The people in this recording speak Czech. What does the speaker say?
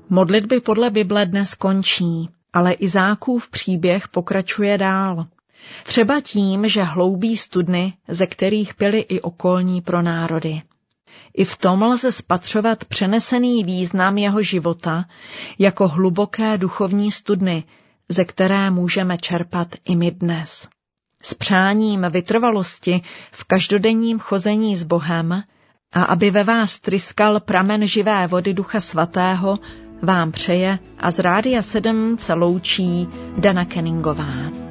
Modlitby podle Bible dnes končí, ale Izákův příběh pokračuje dál. Třeba tím, že hloubí studny, ze kterých pili i okolní pronárody. I v tom lze spatřovat přenesený význam jeho života jako hluboké duchovní studny, ze které můžeme čerpat i my dnes. S přáním vytrvalosti v každodenním chození s Bohem a aby ve vás tryskal pramen živé vody Ducha Svatého, vám přeje a z Rádia 7 se loučí Dana Kenningová.